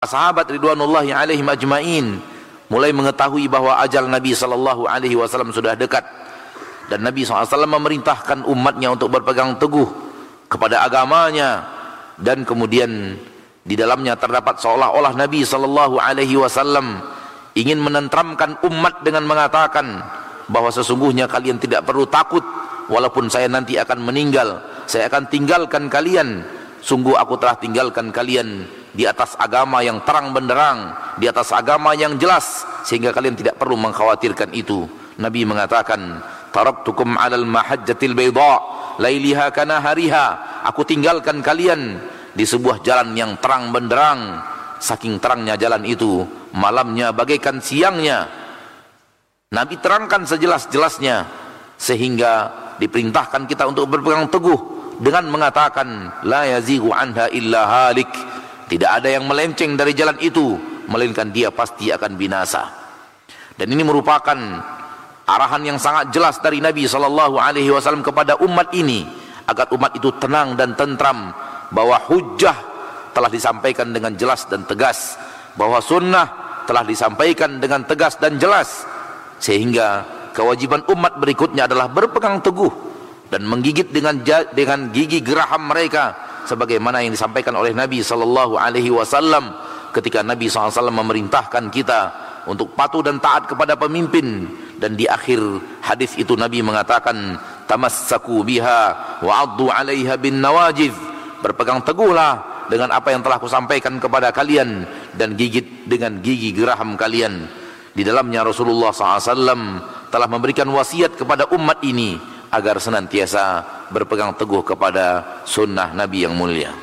sahabat ridwanullahi alaihim ajmain mulai mengetahui bahwa ajal Nabi SAW sudah dekat, dan Nabi SAW memerintahkan umatnya untuk berpegang teguh kepada agamanya, dan kemudian di dalamnya terdapat seolah-olah Nabi SAW ingin menenteramkan umat dengan mengatakan bahwa sesungguhnya kalian tidak perlu takut, walaupun saya nanti akan meninggal, saya akan tinggalkan kalian. Sungguh aku telah tinggalkan kalian di atas agama yang terang benderang, di atas agama yang jelas, sehingga kalian tidak perlu mengkhawatirkan itu. Nabi mengatakan, taraktukum 'alal mahajjatil bayda lailiha kanahariha, aku tinggalkan kalian di sebuah jalan yang terang benderang, saking terangnya jalan itu, malamnya bagaikan siangnya. Nabi terangkan sejelas-jelasnya, sehingga diperintahkan kita untuk berpegang teguh dengan mengatakan la yazighu anha illa halik, tidak ada yang melenceng dari jalan itu melainkan dia pasti akan binasa. Dan ini merupakan arahan yang sangat jelas dari Nabi SAW kepada umat ini, agar umat itu tenang dan tentram bahwa hujjah telah disampaikan dengan jelas dan tegas, bahwa sunnah telah disampaikan dengan tegas dan jelas, sehingga kewajiban umat berikutnya adalah berpegang teguh dan menggigit dengan gigi geraham mereka, sebagaimana yang disampaikan oleh Nabi SAW ketika Nabi SAW memerintahkan kita untuk patuh dan taat kepada pemimpin. Dan di akhir hadis itu Nabi mengatakan, tamassaku biha wa 'addu 'alaiha bin nawajidh, berpegang teguhlah dengan apa yang telah kusampaikan kepada kalian dan gigit dengan gigi geraham kalian. Di dalamnya Rasulullah SAW telah memberikan wasiat kepada umat ini agar senantiasa berpegang teguh kepada sunnah Nabi yang mulia.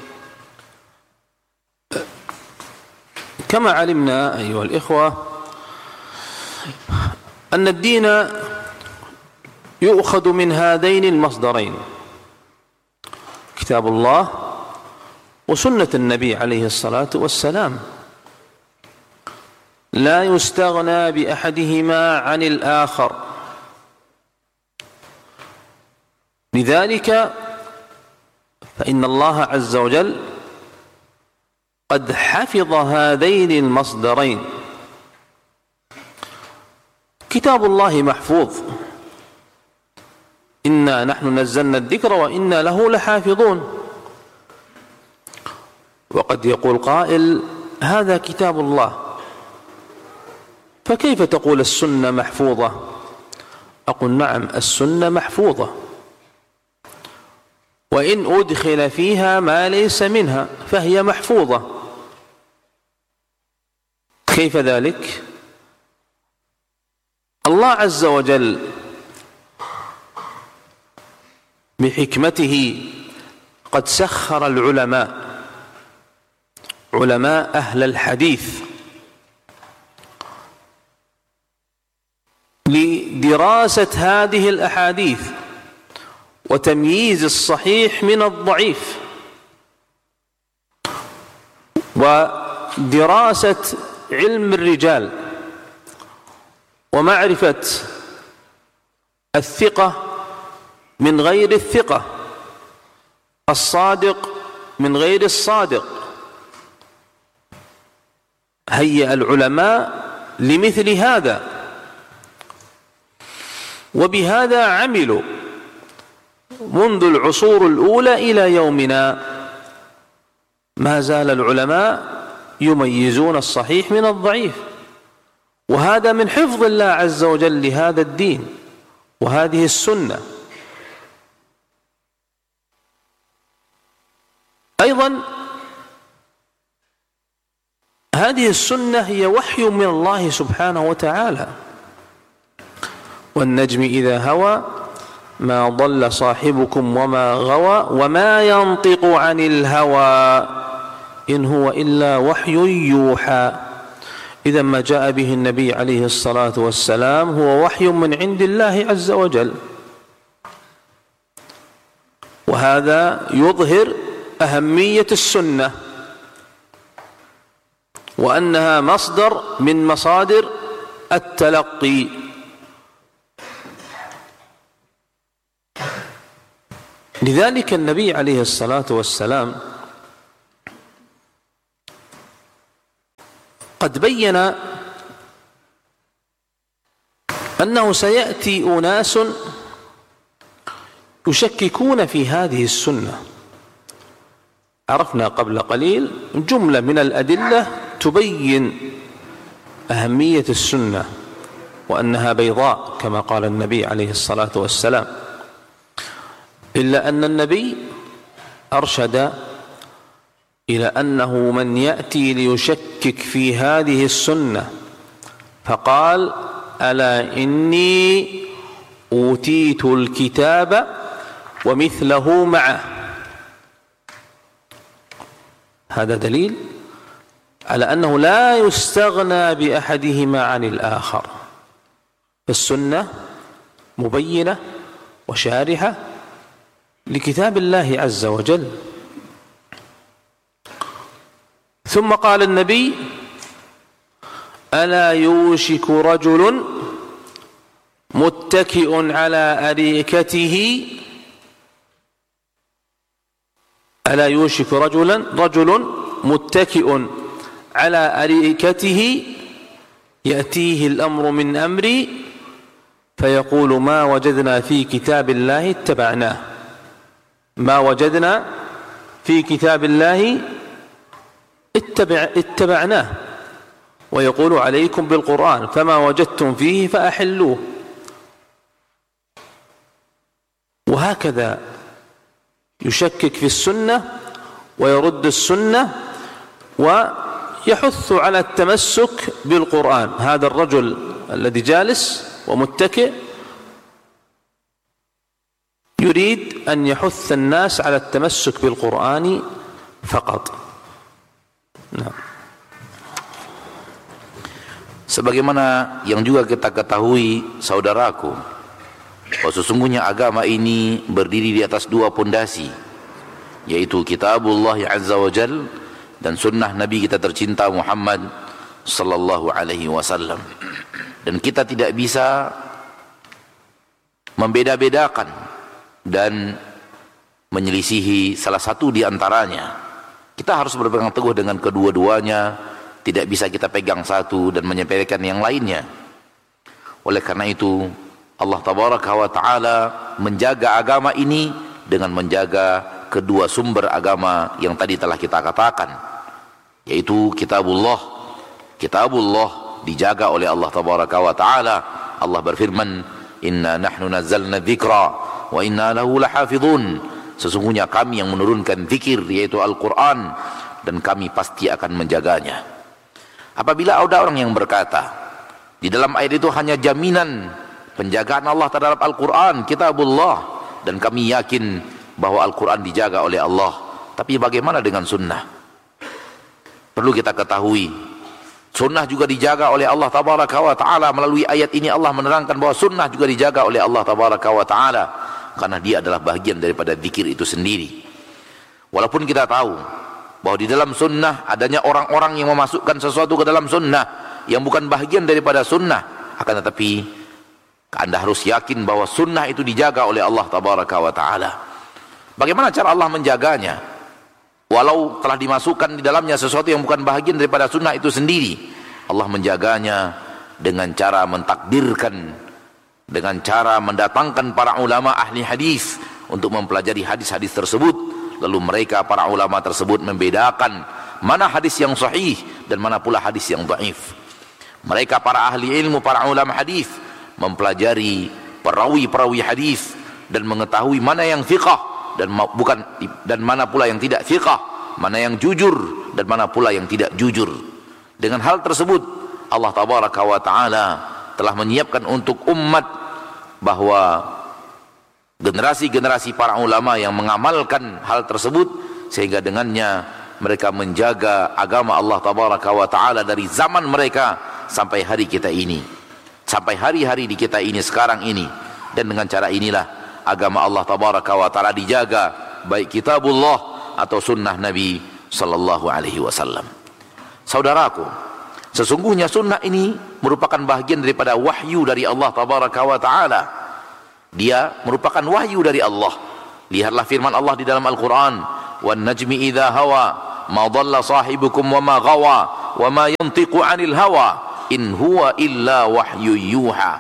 كما علمنا أيها الإخوة أن الدين يؤخذ من هذين المصدرين، كتاب الله وسنة النبي عليه الصلاة والسلام، لا يستغنى بأحدهما عن الآخر. لذلك فإن الله عز وجل قد حفظ هذين المصدرين. كتاب الله محفوظ، إنا نحن نزلنا الذكر وإنا له لحافظون. وقد يقول قائل هذا كتاب الله، فكيف تقول السنة محفوظة؟ أقول نعم، السنة محفوظة، وإن أدخل فيها ما ليس منها فهي محفوظة. كيف ذلك؟ الله عز وجل بحكمته قد سخر العلماء، علماء أهل الحديث، لدراسة هذه الأحاديث وتمييز الصحيح من الضعيف، ودراسة علم الرجال، ومعرفة الثقة من غير الثقة، الصادق من غير الصادق. هيأ العلماء لمثل هذا، وبهذا عملوا منذ العصور الأولى إلى يومنا. ما زال العلماء يميزون الصحيح من الضعيف، وهذا من حفظ الله عز وجل لهذا الدين وهذه السنة. أيضا هذه السنة هي وحي من الله سبحانه وتعالى، والنجم إذا هوى ما ضل صاحبكم وما غوى وما ينطق عن الهوى إن هو إلا وحي يوحى. إذا ما جاء به النبي عليه الصلاة والسلام هو وحي من عند الله عز وجل، وهذا يظهر أهمية السنة، وأنها مصدر من مصادر التلقي. لذلك النبي عليه الصلاة والسلام قد بين أنه سيأتي أناس يشككون في هذه السنة. عرفنا قبل قليل جملة من الأدلة تبين أهمية السنة وأنها بيضاء كما قال النبي عليه الصلاة والسلام، إلا أن النبي أرشد إلى أنه من يأتي ليشكك في هذه السنة فقال: ألا إني أوتيت الكتاب ومثله معه. هذا دليل على أنه لا يستغنى بأحدهما عن الآخر. السنة مبينة وشارحة لكتاب الله عز وجل. ثم قال النبي: ألا يوشك رجل متكئ على أريكته ألا يوشك رجل متكئ على أريكته يأتيه الأمر من أمري فيقول: ما وجدنا في كتاب الله اتبعناه. ما وجدنا في كتاب الله اتبعناه. ويقول: عليكم بالقرآن فما وجدتم فيه فأحلوه. وهكذا يشكك في السنة ويرد السنة ويحث على التمسك بالقرآن. هذا الرجل الذي جالس ومتكئ يريد أن يحث الناس على التمسك بالقرآن فقط. Nah. Sebagaimana yang juga kita ketahui, saudaraku, bahwa sesungguhnya agama ini berdiri di atas dua pondasi, yaitu kitabullah azza wa jal dan sunnah Nabi kita tercinta Muhammad sallallahu alaihi wasallam. Dan kita tidak bisa membeda-bedakan dan menyelisihi salah satu di antaranya. Kita harus berpegang teguh dengan kedua-duanya, tidak bisa kita pegang satu dan menyepelekan yang lainnya. Oleh karena itu, Allah tabaraka wa ta'ala menjaga agama ini dengan menjaga kedua sumber agama yang tadi telah kita katakan, yaitu kitabullah. Kitabullah dijaga oleh Allah tabaraka wa ta'ala. Allah berfirman: inna nahnu nazzalna dzikra wa inna lahu lahafidhun. Sesungguhnya kami yang menurunkan zikir, yaitu Al-Quran, dan kami pasti akan menjaganya. Apabila ada orang yang berkata di dalam ayat itu hanya jaminan penjagaan Allah terhadap Al-Quran, kitabullah, dan kami yakin bahwa Al-Quran dijaga oleh Allah, tapi bagaimana dengan sunnah? Perlu kita ketahui, sunnah juga dijaga oleh Allah tabaraka wa ta'ala. Melalui ayat ini Allah menerangkan bahwa sunnah juga dijaga oleh Allah tabaraka wa ta'ala, karena dia adalah bagian daripada zikir itu sendiri. Walaupun kita tahu bahwa di dalam sunnah adanya orang-orang yang memasukkan sesuatu ke dalam sunnah yang bukan bagian daripada sunnah, akan tetapi Anda harus yakin bahwa sunnah itu dijaga oleh Allah tabaraka wa ta'ala. Bagaimana cara Allah menjaganya? Walau telah dimasukkan di dalamnya sesuatu yang bukan bagian daripada sunnah itu sendiri, Allah menjaganya dengan cara mentakdirkan, dengan cara mendatangkan para ulama ahli hadis untuk mempelajari hadis-hadis tersebut. Lalu mereka, para ulama tersebut, membedakan mana hadis yang sahih dan mana pula hadis yang dhaif. Mereka, para ahli ilmu, para ulama hadis, mempelajari perawi-perawi hadis dan mengetahui mana yang thiqah dan mana pula yang tidak thiqah, mana yang jujur dan mana pula yang tidak jujur. Dengan hal tersebut Allah tabaraka wa ta'ala telah menyiapkan untuk umat bahwa generasi-generasi para ulama yang mengamalkan hal tersebut, sehingga dengannya mereka menjaga agama Allah tabaraka wa ta'ala dari zaman mereka sampai hari kita ini, sampai hari-hari di kita ini sekarang ini. Dan dengan cara inilah agama Allah tabaraka wa ta'ala dijaga, baik kitabullah atau sunnah Nabi sallallahu alaihi wasallam. Saudaraku, sesungguhnya sunnah ini merupakan bahagian daripada wahyu dari Allah tabaraka wa ta'ala. Dia merupakan wahyu dari Allah. Lihatlah firman Allah di dalam Al-Quran: wan najmi idha hawa ma dhalla sahibukum wa ma ghawa wa ma yantiqu 'anil hawa in huwa illa wahyu yuha.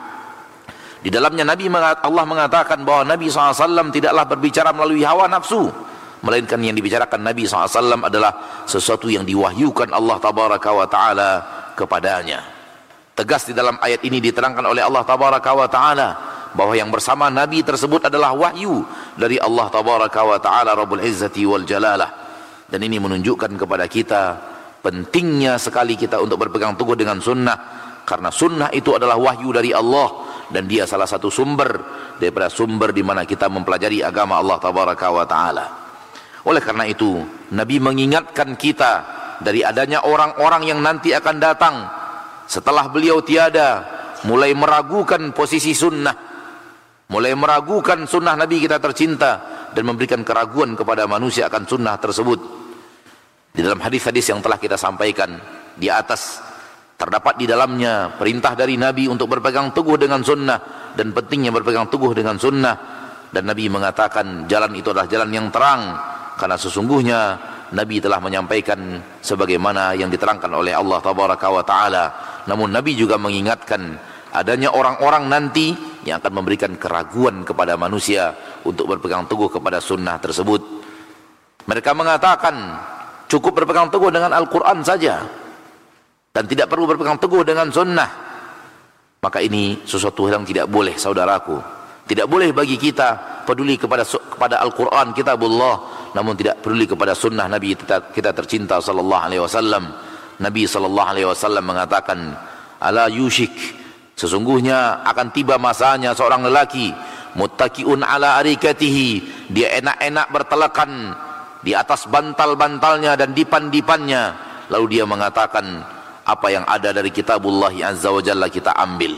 Di dalamnya Allah mengatakan bahwa Nabi SAW tidaklah berbicara melalui hawa nafsu, melainkan yang dibicarakan Nabi SAW adalah sesuatu yang diwahyukan Allah Tabaraka wa Ta'ala kepadanya. Tegas di dalam ayat ini diterangkan oleh Allah Tabaraka wa Ta'ala bahwa yang bersama Nabi tersebut adalah wahyu dari Allah Tabaraka wa Ta'ala Rabbul Izzati wal Jalalah. Dan ini menunjukkan kepada kita pentingnya sekali kita untuk berpegang teguh dengan sunnah, karena sunnah itu adalah wahyu dari Allah dan dia salah satu sumber daripada sumber di mana kita mempelajari agama Allah Tabaraka wa Ta'ala. Oleh karena itu Nabi mengingatkan kita dari adanya orang-orang yang nanti akan datang setelah beliau tiada, mulai meragukan posisi sunnah, mulai meragukan sunnah Nabi kita tercinta, dan memberikan keraguan kepada manusia akan sunnah tersebut. Di dalam hadis-hadis yang telah kita sampaikan di atas, terdapat di dalamnya perintah dari Nabi untuk berpegang teguh dengan sunnah dan pentingnya berpegang teguh dengan sunnah. Dan Nabi mengatakan jalan itu adalah jalan yang terang, karena sesungguhnya Nabi telah menyampaikan sebagaimana yang diterangkan oleh Allah Tabaraka wa Ta'ala. Namun Nabi juga mengingatkan adanya orang-orang nanti yang akan memberikan keraguan kepada manusia untuk berpegang teguh kepada sunnah tersebut. Mereka mengatakan cukup berpegang teguh dengan Al-Quran saja dan tidak perlu berpegang teguh dengan sunnah. Maka ini sesuatu yang tidak boleh, saudaraku. Tidak boleh bagi kita peduli kepada Al-Quran, kitabullah, namun tidak peduli kepada sunnah Nabi kita tercinta sallallahu alaihi wasallam. Nabi sallallahu alaihi wasallam mengatakan, ala yushik, sesungguhnya akan tiba masanya seorang lelaki muttaqiun ala arikatihi, dia enak-enak bertelekan di atas bantal-bantalnya dan dipan-dipannya, lalu dia mengatakan, apa yang ada dari kitabullah azza wa jalla kita ambil,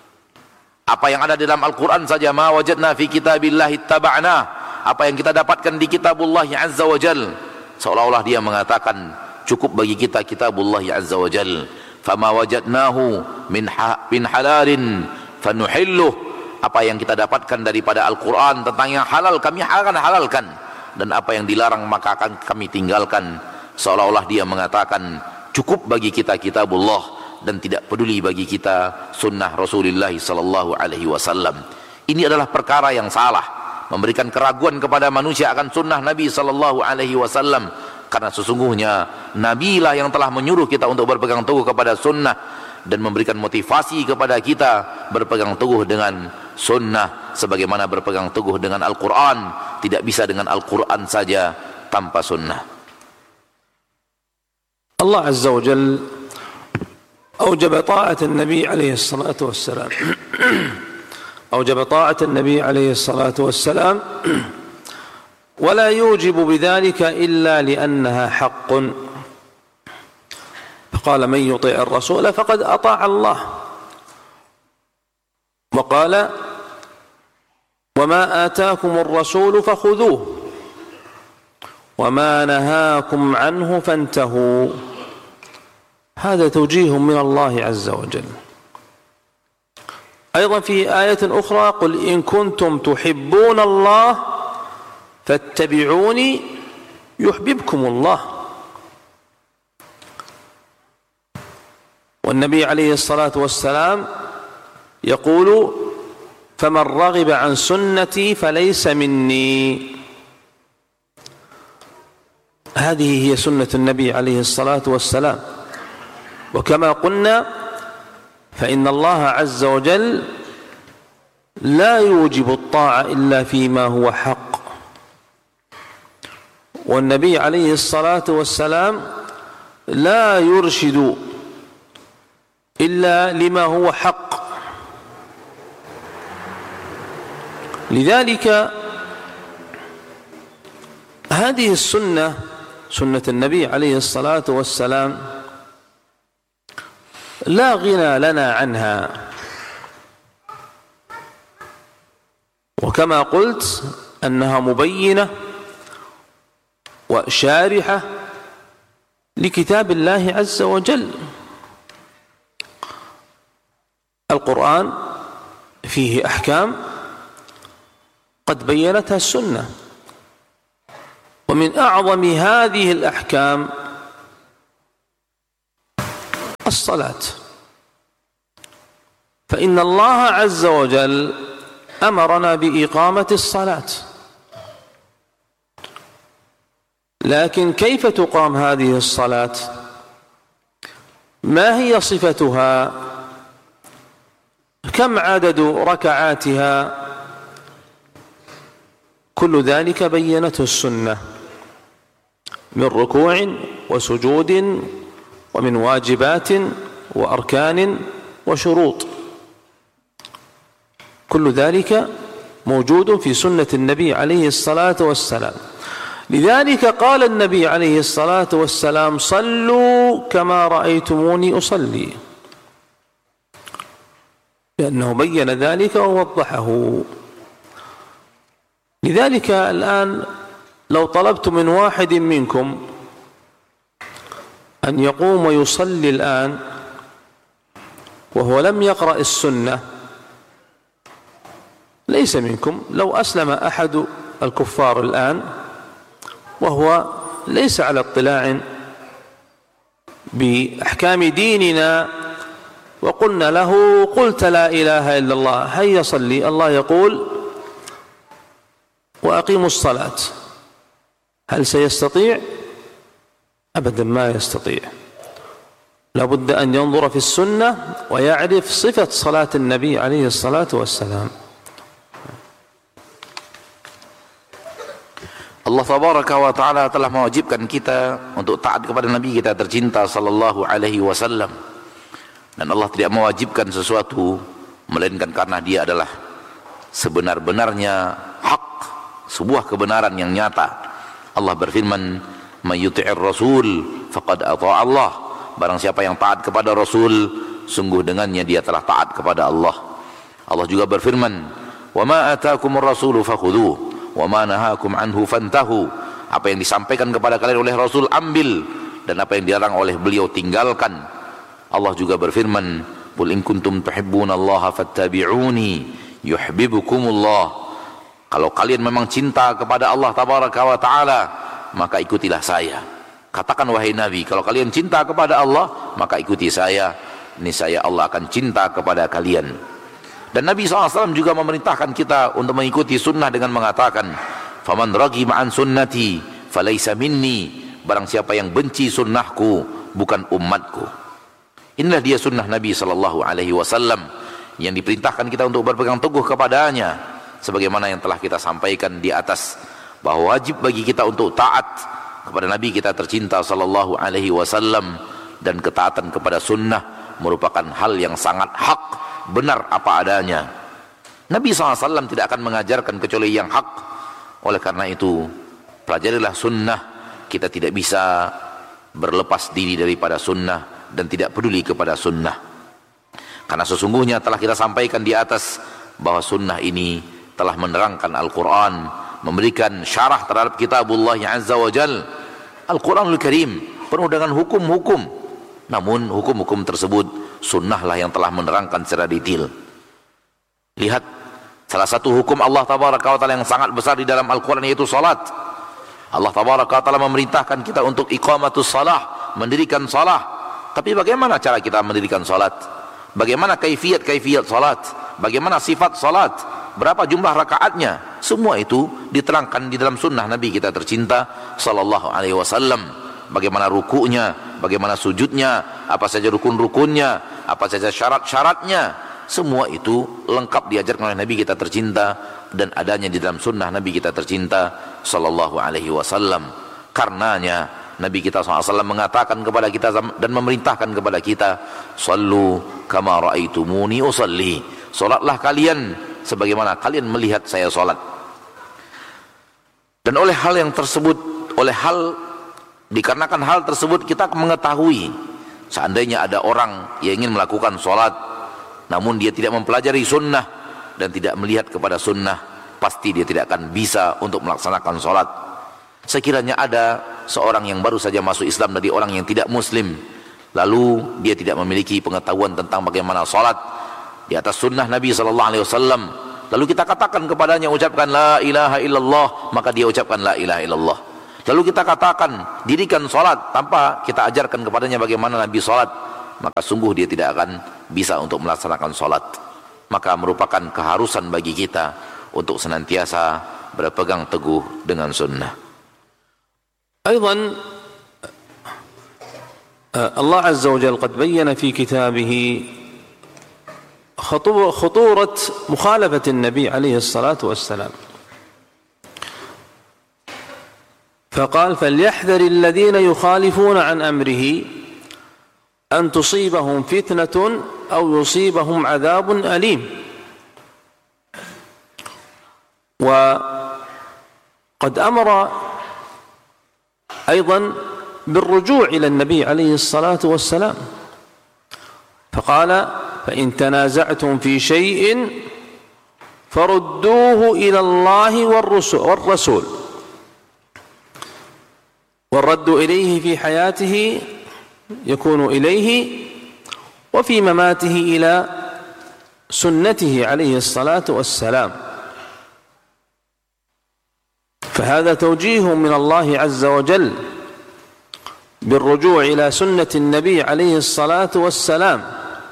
apa yang ada di dalam Al-Quran saja, ma wajadna fi kitabillahi ittaba'na, apa yang kita dapatkan di kitabullah azza wa jalla, seolah-olah dia mengatakan cukup bagi kita kitabullah azza wa jalla. Fama wajadnahu min halalin fanuhilluh, apa yang kita dapatkan daripada Al-Quran tentang yang halal kami akan halalkan, dan apa yang dilarang maka akan kami tinggalkan. Seolah-olah dia mengatakan cukup bagi kita kitabullah dan tidak peduli bagi kita sunnah Rasulullah sallallahu alaihi wasallam. Ini adalah perkara yang salah, memberikan keraguan kepada manusia akan sunnah Nabi sallallahu alaihi wasallam, karena sesungguhnya Nabi lah yang telah menyuruh kita untuk berpegang teguh kepada sunnah dan memberikan motivasi kepada kita berpegang teguh dengan sunnah sebagaimana berpegang teguh dengan Al-Quran. Tidak bisa dengan Al-Quran saja tanpa sunnah. Allah Azza wa Jalla أوجب طاعة النبي عليه الصلاة والسلام أوجب طاعة النبي عليه الصلاة والسلام ولا يوجب بذلك إلا لأنها حق. فقال من يطيع الرسول فقد أطاع الله، وقال وما آتاكم الرسول فخذوه وما نهاكم عنه فانتهوا. هذا توجيه من الله عز وجل. أيضا في آية أخرى قل إن كنتم تحبون الله فاتبعوني يحببكم الله. والنبي عليه الصلاة والسلام يقول فمن رغب عن سنتي فليس مني. هذه هي سنة النبي عليه الصلاة والسلام. وكما قلنا فإن الله عز وجل لا يوجب الطاعة إلا فيما هو حق، والنبي عليه الصلاة والسلام لا يرشد إلا لما هو حق. لذلك هذه السنة، سنة النبي عليه الصلاة والسلام، لا غنى لنا عنها. وكما قلت أنها مبينة وشارحة لكتاب الله عز وجل. القرآن فيه أحكام قد بينتها السنة، ومن أعظم هذه الأحكام الصلاة، فإن الله عز وجل أمرنا بإقامة الصلاة، لكن كيف تقام هذه الصلاة؟ ما هي صفتها؟ كم عدد ركعاتها؟ كل ذلك بينته السنة من ركوع وسجود ومن واجبات وأركان وشروط، كل ذلك موجود في سنة النبي عليه الصلاة والسلام. لذلك قال النبي عليه الصلاة والسلام: صلوا كما رأيتموني أصلي، لأنه بين ذلك ووضحه. لذلك الآن لو طلبت من واحد منكم أن يقوم ويصلي الآن وهو لم يقرأ السنة، ليس منكم. لو أسلم أحد الكفار الآن وهو ليس على اطلاع بأحكام ديننا وقلنا له: قلت لا إله إلا الله، هيا صلي، الله يقول: وأقيموا الصلاة، هل سيستطيع؟ أبدا ما يستطيع. لابد أن ينظر في السنة ويعرف صفة صلاة النبي عليه الصلاة والسلام. Allah tabaraka wa ta'ala telah mewajibkan kita untuk taat kepada Nabi kita tercinta sallallahu alaihi wasallam. Dan Allah tidak mewajibkan sesuatu melainkan karena dia adalah sebenar-benarnya hak, sebuah kebenaran yang nyata. Allah berfirman: "May yuti'ir rasul faqad ata'a Allah." Barang siapa yang taat kepada Rasul, sungguh dengannya dia telah taat kepada Allah. Allah juga berfirman: "Wa ma ataakumur rasulu fakhudhuhu wa ma nahakum anhu fantahu." Apa yang disampaikan kepada kalian oleh Rasul, ambil, dan apa yang dilarang oleh beliau, tinggalkan. Allah juga berfirman: "Qul in kuntum tuhibbunallaha fattabi'uni yuhibbukumullah." Kalau kalian memang cinta kepada Allah tabaraka wa taala, maka ikutilah saya. Katakan wahai Nabi, kalau kalian cinta kepada Allah, maka ikuti saya. Niscaya Allah akan cinta kepada kalian. Dan Nabi SAW juga memerintahkan kita untuk mengikuti sunnah dengan mengatakan: "Faman raghiba an sunnati falaysa minni." Barang siapa yang benci sunnahku, bukan umatku. Inilah dia sunnah Nabi SAW yang diperintahkan kita untuk berpegang teguh kepadanya, sebagaimana yang telah kita sampaikan di atas, bahwa wajib bagi kita untuk taat kepada Nabi kita tercinta SAW, dan ketaatan kepada sunnah merupakan hal yang sangat hak, benar apa adanya. Nabi SAW tidak akan mengajarkan kecuali yang hak. Oleh karena itu, pelajarilah sunnah. Kita tidak bisa berlepas diri daripada sunnah dan tidak peduli kepada sunnah, karena sesungguhnya telah kita sampaikan di atas bahwa sunnah ini telah menerangkan Al-Quran, memberikan syarah terhadap kitabullah azza wa jal. Al-Quranul Karim penuh dengan hukum-hukum, namun hukum-hukum tersebut sunnahlah yang telah menerangkan secara detail. Lihat salah satu hukum Allah tabaraka wa ta'ala yang sangat besar di dalam Al-Quran, yaitu salat. Allah tabaraka wa ta'ala memerintahkan kita untuk iqamatus salah, mendirikan salah. Tapi bagaimana cara kita mendirikan salat? Bagaimana kaifiat salat? Bagaimana sifat salat? Berapa jumlah rakaatnya? Semua itu diterangkan di dalam sunnah Nabi kita tercinta sallallahu alaihi wasallam. Bagaimana ruku'nya, bagaimana sujudnya, apa saja rukun-rukunnya, apa saja syarat-syaratnya, semua itu lengkap diajarkan oleh Nabi kita tercinta dan adanya di dalam sunnah Nabi kita tercinta sallallahu alaihi wasallam. Karenanya Nabi kita SAW mengatakan kepada kita dan memerintahkan kepada kita: "Sallu kama ra'aitumuni usalli." Salatlah kalian sebagaimana kalian melihat saya salat. Dan oleh hal yang tersebut, dikarenakan hal tersebut kita mengetahui, seandainya ada orang yang ingin melakukan salat namun dia tidak mempelajari sunnah dan tidak melihat kepada sunnah, pasti dia tidak akan bisa untuk melaksanakan salat. Sekiranya ada seorang yang baru saja masuk Islam dari orang yang tidak muslim, lalu dia tidak memiliki pengetahuan tentang bagaimana salat di atas sunnah Nabi SAW, lalu kita katakan kepadanya, ucapkan la ilaha illallah, maka dia ucapkan la ilaha illallah. Lalu kita katakan dirikan salat tanpa kita ajarkan kepadanya bagaimana Nabi salat, maka sungguh dia tidak akan bisa untuk melaksanakan salat. Maka merupakan keharusan bagi kita untuk senantiasa berpegang teguh dengan sunnah. أيضا الله عز وجل قد بين في كتابه خطورة مخالفة النبي عليه الصلاة والسلام، فقال فليحذر الذين يخالفون عن أمره أن تصيبهم فتنة أو يصيبهم عذاب أليم. وقد أمر أيضا بالرجوع إلى النبي عليه الصلاة والسلام، فقال فإن تنازعتم في شيء فردوه إلى الله والرسول، والرد إليه في حياته يكون إليه، وفي مماته إلى سنته عليه الصلاة والسلام. فهذا توجيه من الله عز وجل بالرجوع إلى سنة النبي عليه الصلاة والسلام،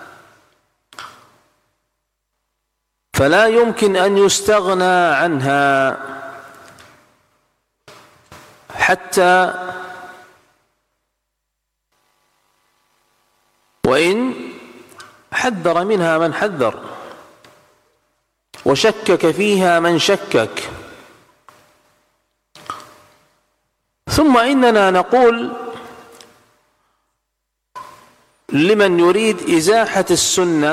فلا يمكن أن يستغنى عنها حتى وإن حذر منها من حذر وشكك فيها من شكك. ثم إننا نقول لمن يريد إزاحة السنة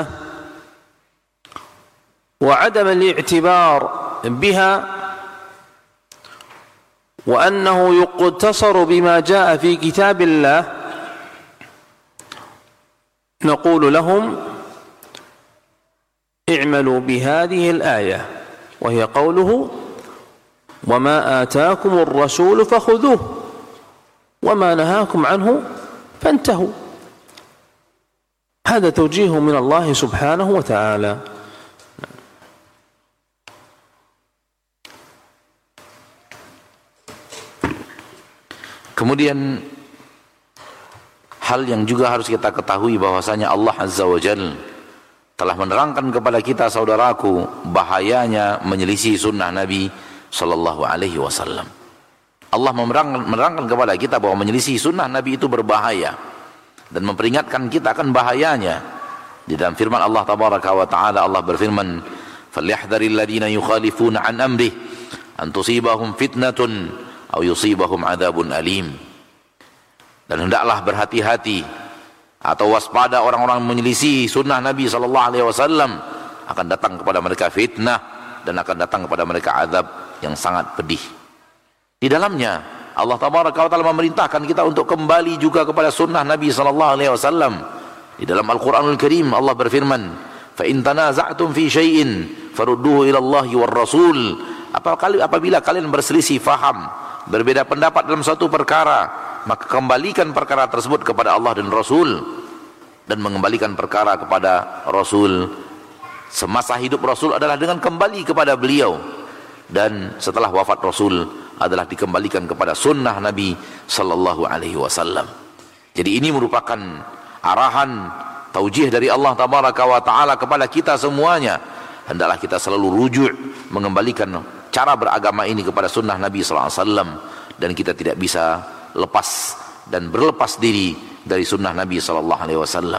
وعدم الاعتبار بها وأنه يقتصر بما جاء في كتاب الله، نقول لهم اعملوا بهذه الآية، وهي قوله وما آتاكم الرسول فخذوه وما نهاكم عنه فانتهوا. هذا توجيه من الله سبحانه وتعالى. Kemudian hal yang juga harus kita ketahui bahwasanya Allah Azza wa Jalla telah menerangkan kepada kita, saudaraku, bahayanya menyelisih sunnah Nabi sallallahu alaihi wasallam. Allah menerangkan kepada kita bahwa menyelisih sunnah Nabi itu berbahaya dan memperingatkan kita akan bahayanya. Di dalam firman Allah tabaraka wa taala, Allah berfirman, "Falyahdharil ladzina yukhalifuna an amrih an tusibahum fitnatun aw yusibahum adzabun alim." Dan hendaklah berhati-hati atau waspada orang-orang menyelisih sunnah Nabi sallallahu alaihi wasallam, akan datang kepada mereka fitnah dan akan datang kepada mereka azab yang sangat pedih. Di dalamnya Allah tabaraka wa taala memerintahkan kita untuk kembali juga kepada sunnah Nabi sallallahu alaihi wasallam. Di dalam Al-Qur'anul Karim Allah berfirman, "Fa in tanaza'tum fi syai'in farudduhu ila Allahi war Rasul." Apabila kalian berselisih faham, berbeda pendapat dalam suatu perkara, maka kembalikan perkara tersebut kepada Allah dan Rasul, dan mengembalikan perkara kepada Rasul semasa hidup Rasul adalah dengan kembali kepada beliau, dan setelah wafat Rasul adalah dikembalikan kepada sunnah Nabi sallallahu alaihi wasallam. Jadi ini merupakan arahan taujih dari Allah tabaraka wa taala kepada kita semuanya. Hendaklah kita selalu rujuk mengembalikan cara beragama ini kepada sunnah Nabi sallallahu alaihi wasallam, dan kita tidak bisa lepas dan berlepas diri dari sunnah Nabi sallallahu alaihi wasallam.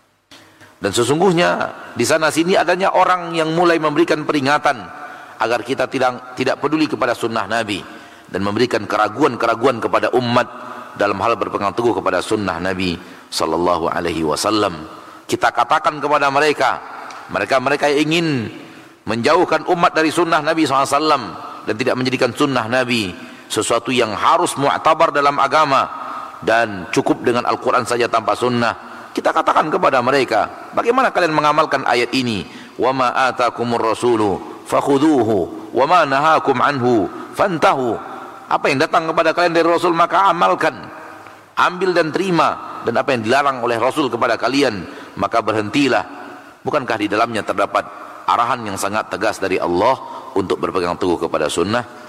Dan sesungguhnya di sana sini adanya orang yang mulai memberikan peringatan agar kita tidak peduli kepada sunnah Nabi dan memberikan keraguan-keraguan kepada umat dalam hal berpegang teguh kepada sunnah Nabi sallallahu alaihi wasallam. Kita katakan kepada mereka yang ingin menjauhkan umat dari sunnah Nabi sallallahu alaihi wasallam dan tidak menjadikan sunnah Nabi sesuatu yang harus mu'tabar dalam agama dan cukup dengan Al-Quran saja tanpa sunnah, kita katakan kepada mereka, bagaimana kalian mengamalkan ayat ini? Wa ma atakumur rasulu fakhudhuhu wa ma nahakum anhu fantahu. Apa yang datang kepada kalian dari Rasul maka amalkan, ambil dan terima, dan apa yang dilarang oleh Rasul kepada kalian maka berhentilah. Bukankah di dalamnya terdapat arahan yang sangat tegas dari Allah untuk berpegang teguh kepada sunnah?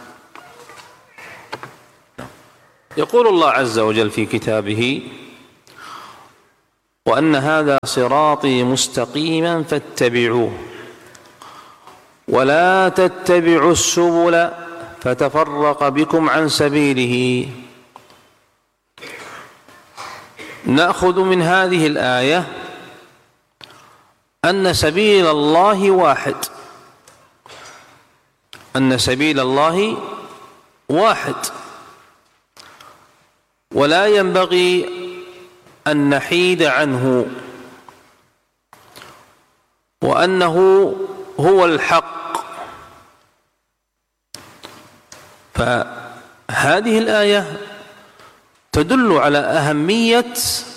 يقول الله عز وجل في كتابه وأن هذا صراطي مستقيما فاتبعوه ولا تتبعوا السبل فتفرق بكم عن سبيله. نأخذ من هذه الآية أن سبيل الله واحد، أن سبيل الله واحد، ولا ينبغي أن نحيد عنه، وأنه هو الحق. فهذه الآية تدل على أهمية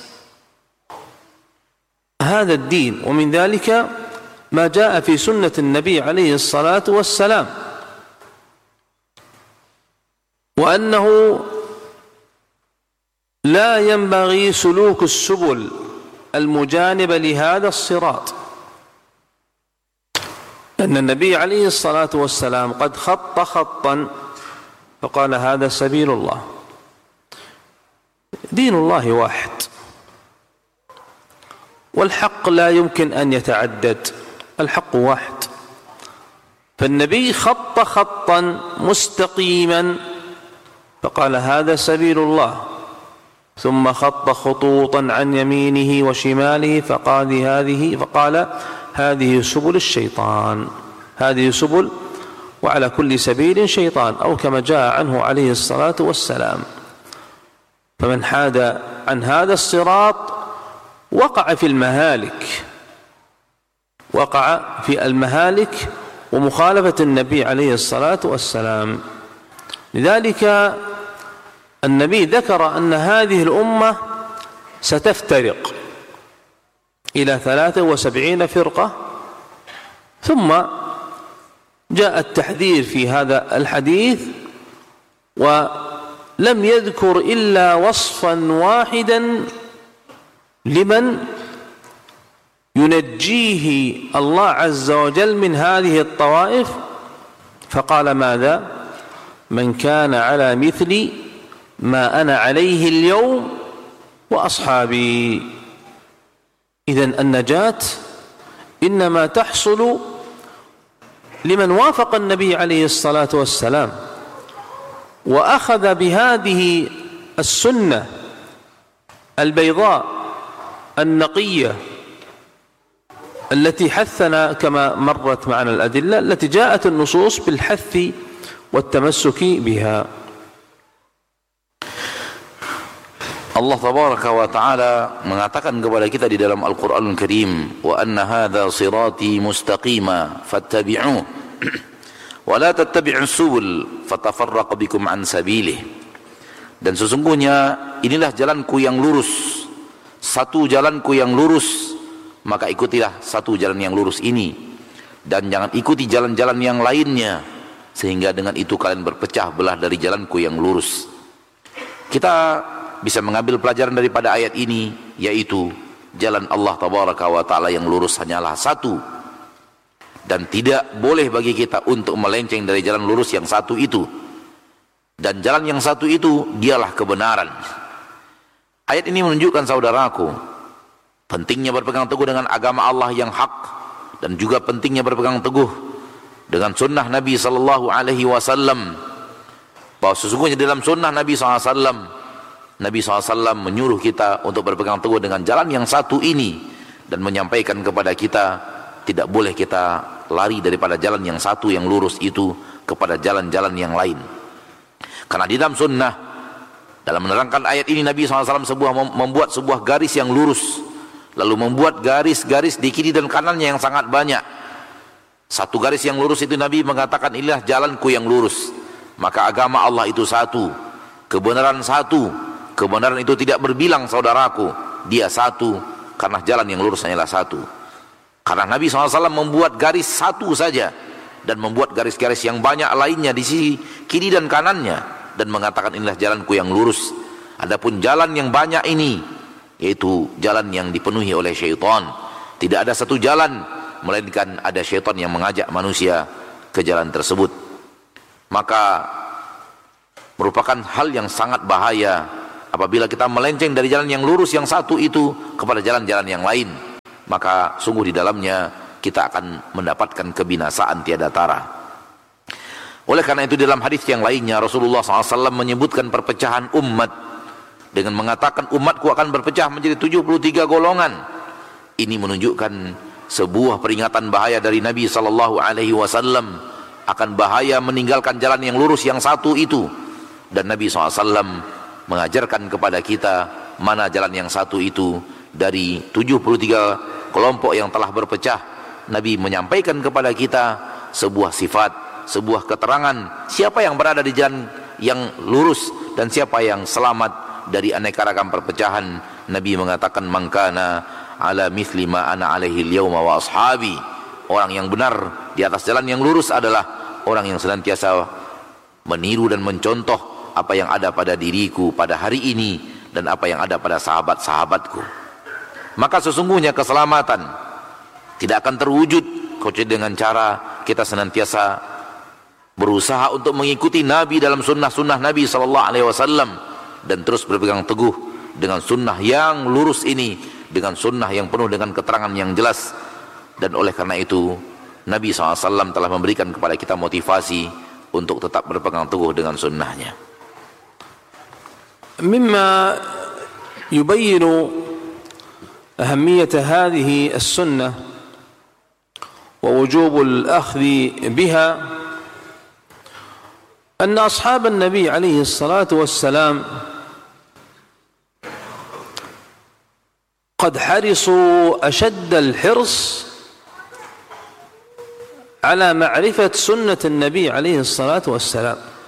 هذا الدين، ومن ذلك ما جاء في سنة النبي عليه الصلاة والسلام، وأنه لا ينبغي سلوك السبل المجانبة لهذا الصراط، أن النبي عليه الصلاة والسلام قد خط خطا فقال هذا سبيل الله. دين الله واحد، والحق لا يمكن أن يتعدد، الحق واحد. فالنبي خط خطا مستقيما فقال هذا سبيل الله، ثم خط خطوطا عن يمينه وشماله فقال هذه سبل الشيطان، هذه سبل، وعلى كل سبيل شيطان، أو كما جاء عنه عليه الصلاة والسلام. فمن حاد عن هذا الصراط وقع في المهالك، وقع في المهالك ومخالفة النبي عليه الصلاة والسلام. لذلك النبي ذكر أن هذه الأمة ستفترق إلى 73 فرقة، ثم جاء التحذير في هذا الحديث، ولم يذكر إلا وصفا واحدا لمن ينجيه الله عز وجل من هذه الطوائف، فقال ماذا؟ من كان على مثل ما أنا عليه اليوم وأصحابي. إذن النجاة إنما تحصل لمن وافق النبي عليه الصلاة والسلام وأخذ بهذه السنة البيضاء النقية التي حثنا كما مرت معنا الأدلة التي جاءت النصوص بالحث والتمسك بها. Allah tabaraka wa ta'ala mengatakan kepada kita di dalam Al-Qur'anul Karim, wa anna hadza sirati mustaqima fattabi'uh wa la tattabi'us subul fatafarraqu bikum an sabilih. Dan sesungguhnya inilah jalanku yang lurus, satu jalanku yang lurus, maka ikutilah satu jalan yang lurus ini, dan jangan ikuti jalan-jalan yang lainnya, sehingga dengan itu kalian berpecah belah dari jalanku yang lurus. Kita bisa mengambil pelajaran daripada ayat ini, yaitu jalan Allah tabaraka wa ta'ala yang lurus hanyalah satu, dan tidak boleh bagi kita untuk melenceng dari jalan lurus yang satu itu, dan jalan yang satu itu dialah kebenaran. Ayat ini menunjukkan, saudaraku, pentingnya berpegang teguh dengan agama Allah yang hak, dan juga pentingnya berpegang teguh dengan sunnah Nabi sallallahu alaihi wasallam, bahwa sesungguhnya dalam sunnah Nabi SAW, Nabi SAW menyuruh kita untuk berpegang teguh dengan jalan yang satu ini, dan menyampaikan kepada kita tidak boleh kita lari daripada jalan yang satu yang lurus itu kepada jalan-jalan yang lain. Karena di dalam sunnah, dalam menerangkan ayat ini, Nabi SAW membuat sebuah garis yang lurus, lalu membuat garis-garis di kiri dan kanannya yang sangat banyak. Satu garis yang lurus itu Nabi mengatakan, inilah jalanku yang lurus. Maka agama Allah itu satu, kebenaran satu. Kebenaran itu tidak berbilang, saudaraku, dia satu, karena jalan yang lurus hanyalah satu. Karena Nabi SAW membuat garis satu saja, dan membuat garis-garis yang banyak lainnya di sisi kiri dan kanannya, dan mengatakan inilah jalanku yang lurus. Adapun jalan yang banyak ini, yaitu jalan yang dipenuhi oleh syaitan. Tidak ada satu jalan, melainkan ada syaitan yang mengajak manusia ke jalan tersebut. Maka merupakan hal yang sangat bahaya Apabila kita melenceng dari jalan yang lurus yang satu itu kepada jalan-jalan yang lain, maka sungguh di dalamnya kita akan mendapatkan kebinasaan tiada tara. Oleh karena itu dalam hadis yang lainnya Rasulullah SAW menyebutkan perpecahan umat dengan mengatakan umatku akan berpecah menjadi 73 golongan. Ini menunjukkan sebuah peringatan bahaya dari Nabi SAW akan bahaya meninggalkan jalan yang lurus yang satu itu. Dan Nabi SAW mengajarkan kepada kita mana jalan yang satu itu. Dari 73 kelompok yang telah berpecah, Nabi menyampaikan kepada kita sebuah sifat, sebuah keterangan siapa yang berada di jalan yang lurus dan siapa yang selamat dari aneka ragam perpecahan. Nabi mengatakan mangkana ala mithli ma ana alaihi al-yawma wa ashabi. Orang yang benar di atas jalan yang lurus adalah orang yang senantiasa meniru dan mencontoh apa yang ada pada diriku pada hari ini dan apa yang ada pada sahabat-sahabatku. Maka sesungguhnya keselamatan tidak akan terwujud kecuali dengan cara kita senantiasa berusaha untuk mengikuti Nabi dalam sunnah-sunnah Nabi SAW dan terus berpegang teguh dengan sunnah yang lurus ini, dengan sunnah yang penuh dengan keterangan yang jelas. Dan oleh karena itu Nabi SAW telah memberikan kepada kita motivasi untuk tetap berpegang teguh dengan sunnahnya. مما يبين أهمية هذه السنة ووجوب الأخذ بها أن أصحاب النبي عليه الصلاة والسلام قد حرصوا أشد الحرص على معرفة سنة النبي عليه الصلاة والسلام.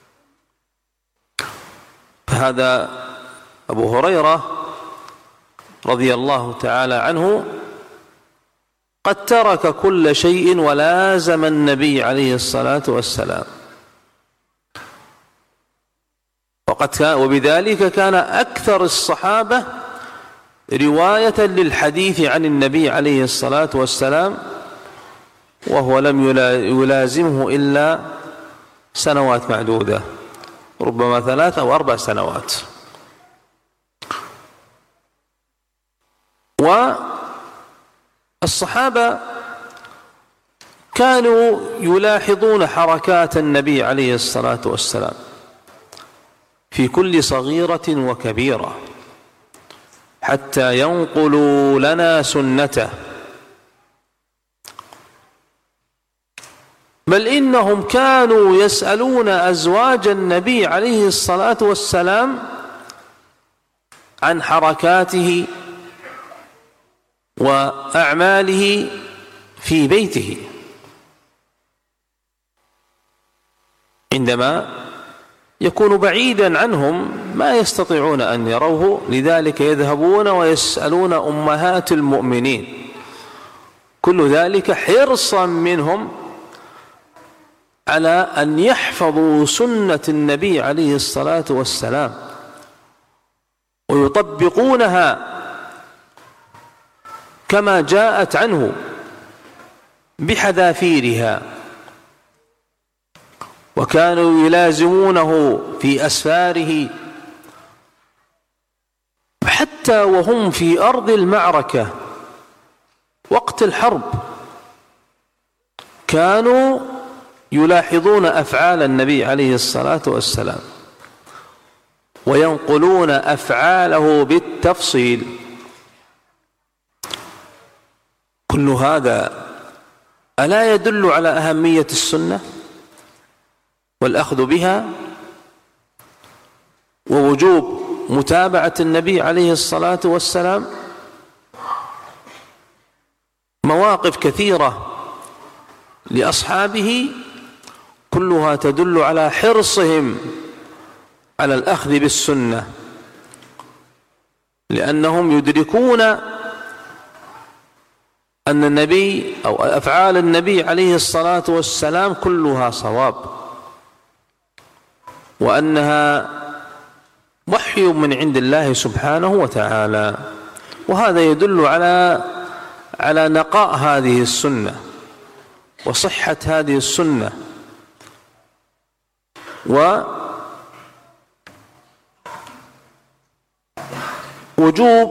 هذا أبو هريرة رضي الله تعالى عنه قد ترك كل شيء ولازم النبي عليه الصلاة والسلام، وبذلك كان أكثر الصحابة رواية للحديث عن النبي عليه الصلاة والسلام، وهو لم يلازمه إلا سنوات معدودة، ربما 3 أو 4 سنوات. والصحابة كانوا يلاحظون حركات النبي عليه الصلاة والسلام في كل صغيرة وكبيرة حتى ينقلوا لنا سنته، بل إنهم كانوا يسألون أزواج النبي عليه الصلاة والسلام عن حركاته وأعماله في بيته عندما يكون بعيدا عنهم ما يستطيعون أن يروه، لذلك يذهبون ويسألون أمهات المؤمنين، كل ذلك حرصا منهم على أن يحفظوا سنة النبي عليه الصلاة والسلام ويطبقونها كما جاءت عنه بحذافيرها، وكانوا يلازمونه في أسفاره حتى وهم في أرض المعركة وقت الحرب، كانوا يلاحظون أفعال النبي عليه الصلاة والسلام وينقلون أفعاله بالتفصيل. كل هذا ألا يدل على أهمية السنة والأخذ بها ووجوب متابعة النبي عليه الصلاة والسلام؟ مواقف كثيرة لأصحابه كلها تدل على حرصهم على الأخذ بالسنة، لأنهم يدركون أن النبي أو أفعال النبي عليه الصلاة والسلام كلها صواب، وأنها وحي من عند الله سبحانه وتعالى. وهذا يدل على نقاء هذه السنة وصحة هذه السنة وجوب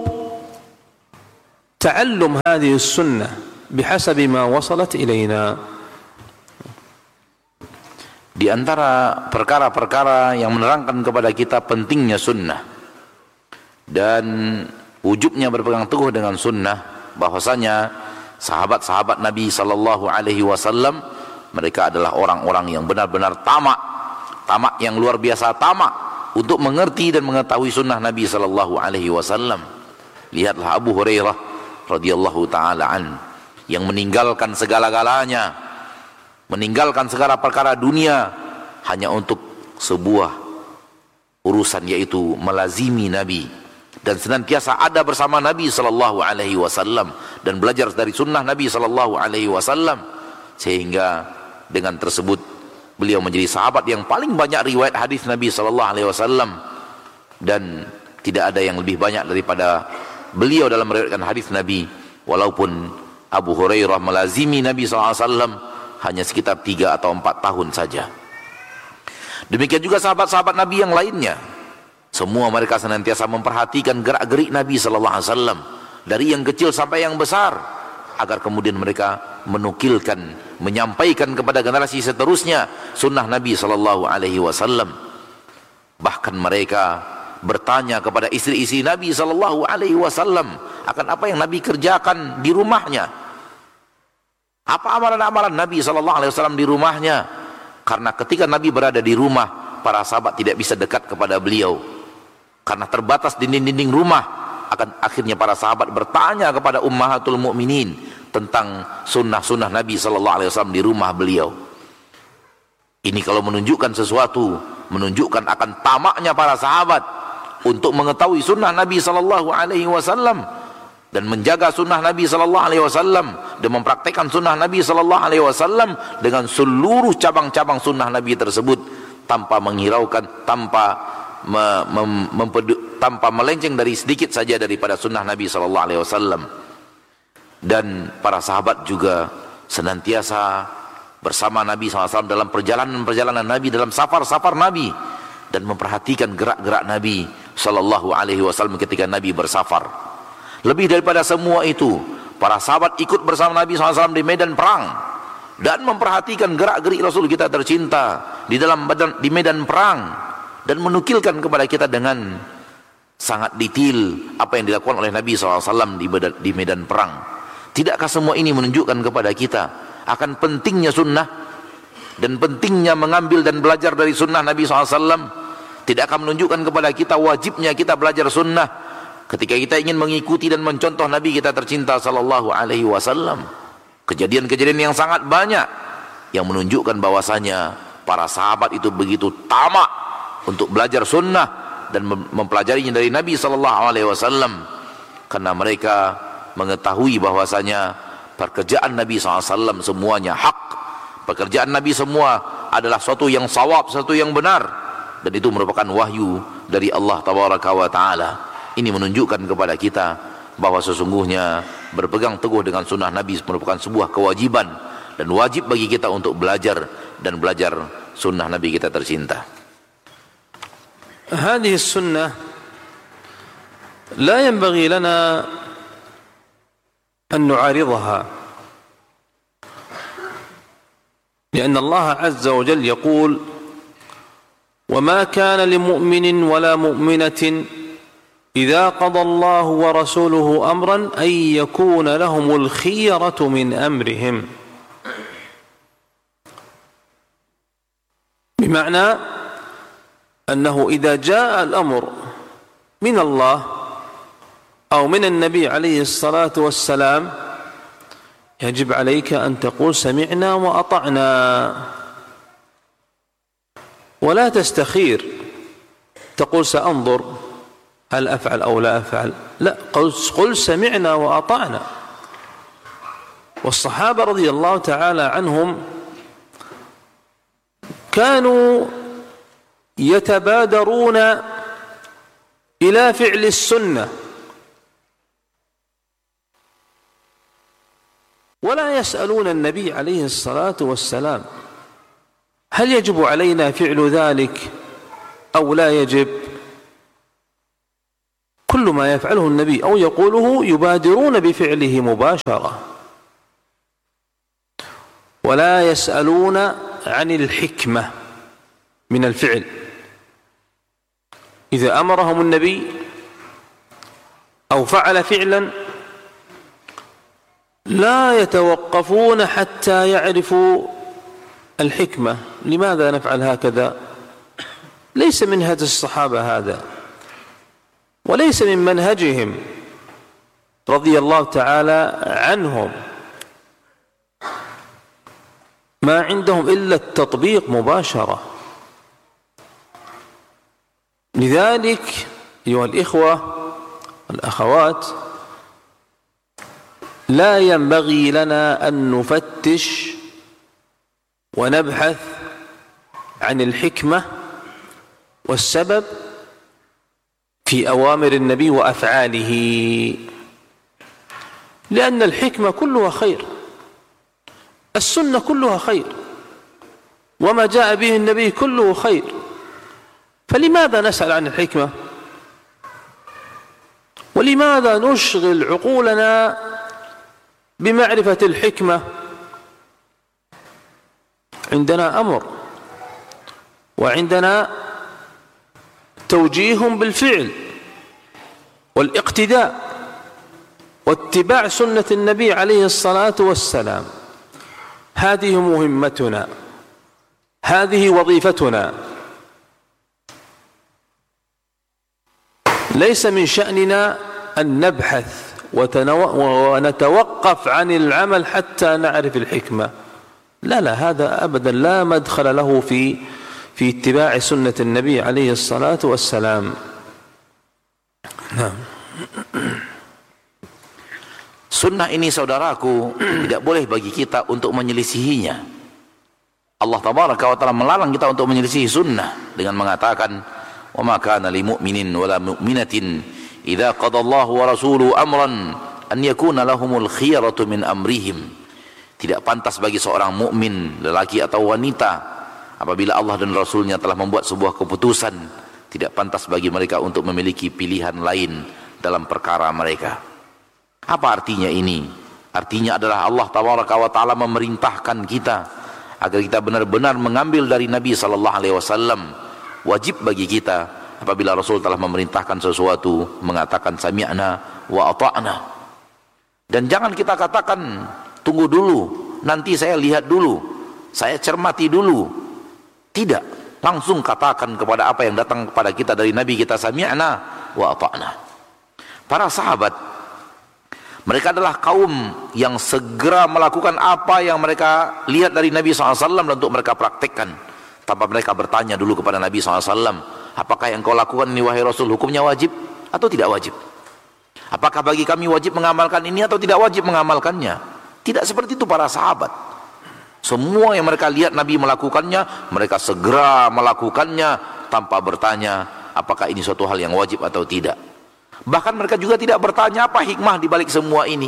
تعلم هذه السنة بحسب ما وصلت إلينا. Di antara perkara-perkara yang menerangkan kepada kita pentingnya sunnah dan wujubnya berpegang teguh dengan sunnah, bahwasanya sahabat-sahabat Nabi sallallahu alaihi wasallam mereka adalah orang-orang yang benar-benar tamak yang luar biasa, tamak untuk mengerti dan mengetahui sunnah Nabi sallallahu alaihi wasallam. Lihatlah Abu Hurairah radhiyallahu taala an yang meninggalkan segala-galanya, meninggalkan segala perkara dunia hanya untuk sebuah urusan, yaitu melazimi Nabi dan senantiasa ada bersama Nabi sallallahu alaihi wasallam dan belajar dari sunnah Nabi sallallahu alaihi wasallam, sehingga dengan tersebut beliau menjadi sahabat yang paling banyak riwayat hadis Nabi sallallahu alaihi wasallam, dan tidak ada yang lebih banyak daripada beliau dalam meriwayatkan hadis Nabi, walaupun Abu Hurairah melazimi Nabi sallallahu alaihi wasallam hanya sekitar 3 atau 4 tahun saja. Demikian juga sahabat-sahabat Nabi yang lainnya, semua mereka senantiasa memperhatikan gerak-gerik Nabi sallallahu alaihi wasallam dari yang kecil sampai yang besar, agar kemudian mereka menukilkan, menyampaikan kepada generasi seterusnya sunnah Nabi sallallahu alaihi wasallam. Bahkan mereka bertanya kepada istri-istri Nabi sallallahu alaihi wasallam akan apa yang Nabi kerjakan di rumahnya. Apa amalan-amalan Nabi sallallahu alaihi wasallam di rumahnya? Karena ketika Nabi berada di rumah, para sahabat tidak bisa dekat kepada beliau karena terbatas dinding-dinding rumah. Akhirnya para sahabat bertanya kepada ummahatul mukminin tentang sunnah-sunnah Nabi sallallahu alaihi wasallam di rumah beliau. Ini kalau menunjukkan sesuatu, menunjukkan akan tamaknya para sahabat untuk mengetahui sunnah Nabi sallallahu alaihi wasallam dan menjaga sunnah Nabi sallallahu alaihi wasallam dan mempraktekkan sunnah Nabi sallallahu alaihi wasallam dengan seluruh cabang-cabang sunnah Nabi tersebut, tanpa menghiraukan, tanpa melenceng dari sedikit saja daripada sunnah Nabi sallallahu alaihi wasallam. Dan para sahabat juga senantiasa bersama Nabi SAW dalam perjalanan-perjalanan Nabi, dalam safar-safar Nabi, dan memperhatikan gerak-gerak Nabi sallallahu alaihi wasallam ketika Nabi bersafar. Lebih daripada semua itu, para sahabat ikut bersama Nabi SAW di medan perang dan memperhatikan gerak-gerik Rasul kita tercinta di medan perang, dan menukilkan kepada kita dengan sangat detail apa yang dilakukan oleh Nabi SAW di medan perang. Tidakkah semua ini menunjukkan kepada kita akan pentingnya sunnah dan pentingnya mengambil dan belajar dari sunnah Nabi SAW? Tidakkah menunjukkan kepada kita wajibnya kita belajar sunnah ketika kita ingin mengikuti dan mencontoh Nabi kita tercinta sallallahu alaihi wasallam? Kejadian-kejadian yang sangat banyak yang menunjukkan bahwasanya para sahabat itu begitu tamak untuk belajar sunnah dan mempelajarinya dari Nabi sallallahu alaihi wasallam, karena mereka mengetahui bahwasanya pekerjaan Nabi SAW semuanya hak, pekerjaan Nabi semua adalah sesuatu yang sawab, sesuatu yang benar, dan itu merupakan wahyu dari Allah tabaraka wa taala. Ini menunjukkan kepada kita bahwa sesungguhnya berpegang teguh dengan sunnah Nabi merupakan sebuah kewajiban, dan wajib bagi kita untuk belajar sunnah Nabi kita tercinta. هذه السنة لا ينبغي لنا أن نعارضها، لأن الله عز وجل يقول: وما كان لمؤمن ولا مؤمنة إذا قضى الله ورسوله أمرا أن يكون لهم الخيرة من أمرهم. بمعنى أنه إذا جاء الأمر من الله أو من النبي عليه الصلاة والسلام يجب عليك أن تقول سمعنا وأطعنا، ولا تستخير تقول سأنظر هل أفعل أو لا أفعل، لا، قل سمعنا وأطعنا. والصحابة رضي الله تعالى عنهم كانوا يتبادرون إلى فعل السنة ولا يسألون النبي عليه الصلاة والسلام هل يجب علينا فعل ذلك أو لا يجب. كل ما يفعله النبي أو يقوله يبادرون بفعله مباشرة ولا يسألون عن الحكمة من الفعل. إذا أمرهم النبي أو فعل فعلا لا يتوقفون حتى يعرفوا الحكمة، لماذا نفعل هكذا؟ ليس منهج الصحابة هذا، وليس من منهجهم رضي الله تعالى عنهم. ما عندهم إلا التطبيق مباشرة. لذلك أيها الإخوة والأخوات، لا ينبغي لنا أن نفتش ونبحث عن الحكمة والسبب في أوامر النبي وأفعاله، لأن الحكمة كلها خير، السنة كلها خير، وما جاء به النبي كله خير، فلماذا نسأل عن الحكمة؟ ولماذا نشغل عقولنا بمعرفة الحكمة؟ عندنا أمر وعندنا توجيه بالفعل والاقتداء واتباع سنة النبي عليه الصلاة والسلام. هذه مهمتنا، هذه وظيفتنا. ليس من شأننا أن نبحث ونتوقف عن العمل حتى نعرف الحكمة. لا لا، هذا أبدا لا مدخل له في اتباع سنة النبي عليه الصلاة والسلام. Sunnah ini saudaraku tidak boleh bagi kita untuk menyelisihinya. Allah tabaraka wa ta'ala melarang kita untuk menyelisihi sunnah dengan mengatakan, "Wa ma kana lil mu'minin wa la mu'minatin idza qada Allahu wa rasuluhu amran an yakuna lahumul khiyaratu min amrihim." Tidak pantas bagi seorang mukmin, lelaki atau wanita, apabila Allah dan Rasulnya telah membuat sebuah keputusan, tidak pantas bagi mereka untuk memiliki pilihan lain dalam perkara mereka. Apa artinya ini? Artinya adalah Allah tabaraka wa ta'ala memerintahkan kita agar kita benar-benar mengambil dari Nabi sallallahu alaihi wasallam. Wajib bagi kita apabila Rasul telah memerintahkan sesuatu mengatakan sami'na wa ata'na. Dan jangan kita katakan tunggu dulu, nanti saya lihat dulu, saya cermati dulu. Tidak, langsung katakan kepada apa yang datang kepada kita dari Nabi kita, sami'na wa ata'na. Para sahabat, mereka adalah kaum yang segera melakukan apa yang mereka lihat dari Nabi SAW dan untuk mereka praktekkan, tanpa mereka bertanya dulu kepada Nabi SAW, apakah yang kau lakukan ini wahai Rasul hukumnya wajib atau tidak wajib? Apakah bagi kami wajib mengamalkan ini atau tidak wajib mengamalkannya? Tidak seperti itu para sahabat. Semua yang mereka lihat Nabi melakukannya, mereka segera melakukannya tanpa bertanya apakah ini suatu hal yang wajib atau tidak. Bahkan mereka juga tidak bertanya apa hikmah di balik semua ini.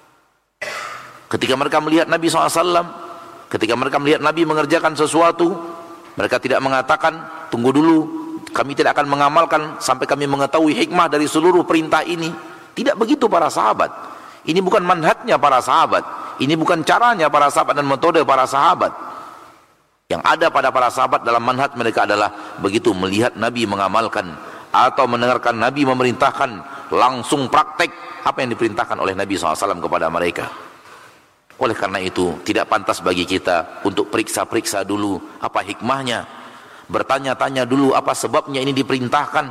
Ketika mereka melihat Nabi SAW, ketika mereka melihat Nabi mengerjakan sesuatu, mereka tidak mengatakan tunggu dulu, kami tidak akan mengamalkan sampai kami mengetahui hikmah dari seluruh perintah ini. Tidak begitu para sahabat. Ini bukan manhajnya para sahabat, ini bukan caranya para sahabat dan metode para sahabat. Yang ada pada para sahabat dalam manhaj mereka adalah begitu melihat Nabi mengamalkan atau mendengarkan Nabi memerintahkan, langsung praktek apa yang diperintahkan oleh Nabi SAW kepada mereka. Oleh karena itu tidak pantas bagi kita untuk periksa-periksa dulu apa hikmahnya, bertanya-tanya dulu apa sebabnya ini diperintahkan.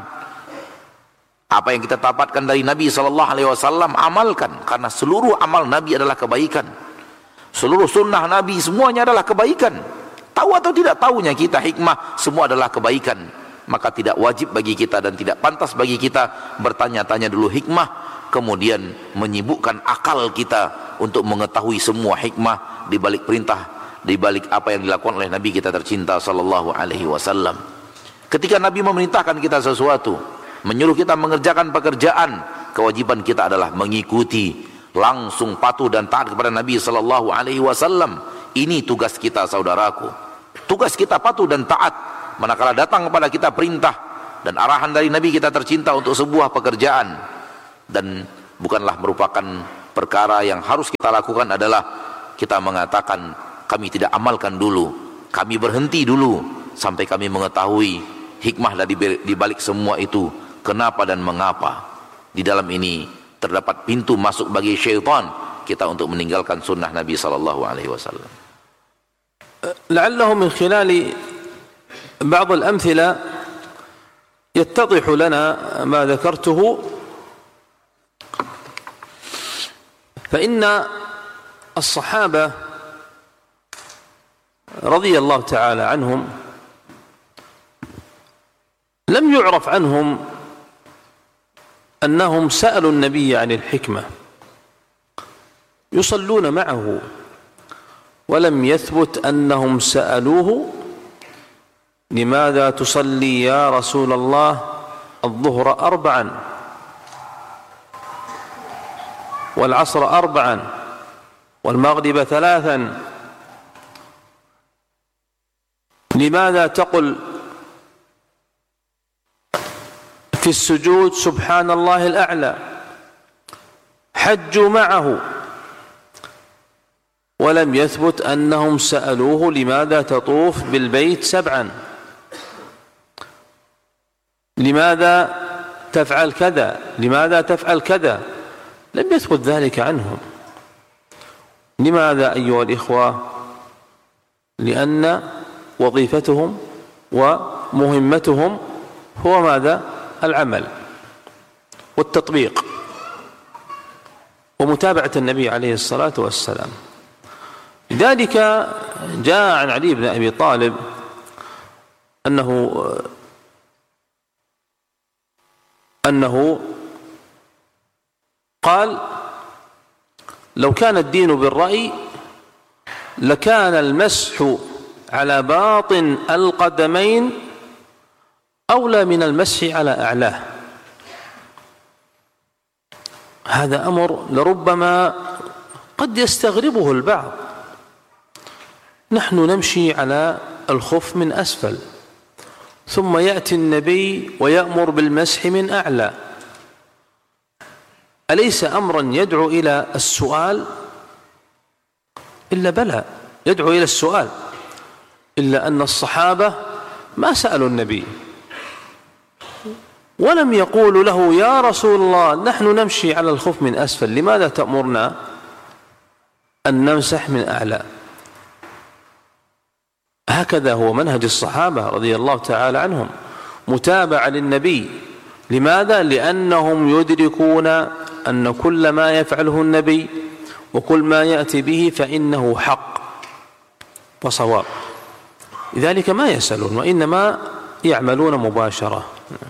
Apa yang kita dapatkan dari Nabi SAW amalkan, karena seluruh amal Nabi adalah kebaikan, seluruh sunnah Nabi semuanya adalah kebaikan. Tahu atau tidak tahunya kita hikmah semua adalah kebaikan. Maka tidak wajib bagi kita dan tidak pantas bagi kita bertanya-tanya dulu hikmah, kemudian menyibukkan akal kita untuk mengetahui semua hikmah di balik perintah, di balik apa yang dilakukan oleh Nabi kita tercinta sallallahu alaihi wasallam. Ketika Nabi memerintahkan kita sesuatu, menyuruh kita mengerjakan pekerjaan, kewajiban kita adalah mengikuti, langsung patuh dan taat kepada Nabi sallallahu alaihi wasallam. Ini tugas kita saudaraku. Tugas kita patuh dan taat manakala datang kepada kita perintah dan arahan dari Nabi kita tercinta untuk sebuah pekerjaan. Dan bukanlah merupakan perkara yang harus kita lakukan adalah kita mengatakan kami tidak amalkan dulu, kami berhenti dulu sampai kami mengetahui hikmah di balik semua itu, kenapa dan mengapa. Di dalam ini terdapat pintu masuk bagi syaitan kita untuk meninggalkan sunnah Nabi sallallahu alaihi wasallam. لعله من خلال بعض الأمثلة يتضح لنا ما ذكرته. فإن الصحابة رضي الله تعالى عنهم لم يعرف عنهم أنهم سألوا النبي عن الحكمة، يصلون معه، ولم يثبت أنهم سألوه لماذا تصلي يا رسول الله الظهر 4 والعصر 4 والمغرب 3؟ لماذا تقل في السجود سبحان الله الأعلى؟ حجوا معه، ولم يثبت أنهم سألوه لماذا تطوف بالبيت 7؟ لماذا تفعل كذا؟ لماذا تفعل كذا؟ لم يثبت ذلك عنهم. لماذا أيها الإخوة؟ لأن وظيفتهم ومهمتهم هو ماذا؟ العمل والتطبيق ومتابعة النبي عليه الصلاة والسلام. لذلك جاء عن علي بن أبي طالب أنه قال: لو كان الدين بالرأي لكان المسح على باطن القدمين أولى من المسح على أعلاه. هذا أمر لربما قد يستغربه البعض. نحن نمشي على الخف من أسفل، ثم يأتي النبي ويأمر بالمسح من أعلى. أليس أمرا يدعو إلى السؤال؟ إلا بلى، يدعو إلى السؤال، إلا أن الصحابة ما سألوا النبي ولم يقولوا له يا رسول الله نحن نمشي على الخف من أسفل، لماذا تأمرنا أن نمسح من أعلى؟ هكذا هو منهج الصحابة رضي الله تعالى عنهم، متابعة للنبي. لماذا؟ لأنهم يدركون أن كل ما يفعله النبي وكل ما يأتي به فإنه حق وصواب، لذلك ما يسألون وإنما يعملون مباشرة.